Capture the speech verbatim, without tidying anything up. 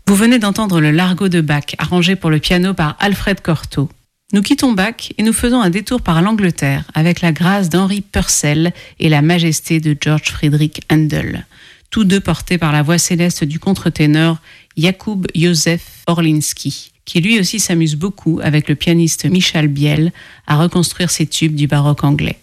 Vous venez d'entendre le Largo de Bach, arrangé pour le piano par Alfred Cortot. Nous quittons Bach et nous faisons un détour par l'Angleterre avec la grâce d'Henri Purcell et la majesté de George Friedrich Handel, tous deux portés par la voix céleste du contre-ténor Jakub Józef Orliński, qui lui aussi s'amuse beaucoup avec le pianiste Michal Biel à reconstruire ses tubes du baroque anglais.